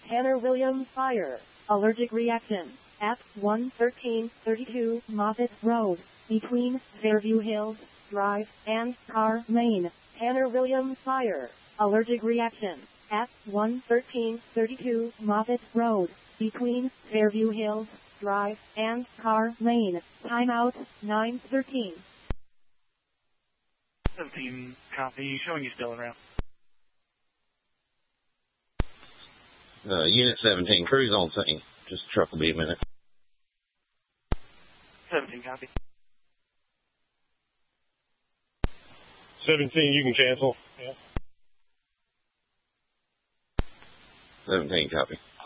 Tanner Williams Fire. Allergic reaction at 11332 Moffett Road, between Fairview Hills Drive and Carr Lane. Tanner Williams Fire. Allergic reaction at 11332 Moffett Road, between Fairview Hills Drive and Carr Lane. Timeout 9:13. 17, copy. Showing you still around. Unit 17, cruise on scene. Just truck will be a minute. 17, copy. 17, you can cancel. Yeah. 17, copy.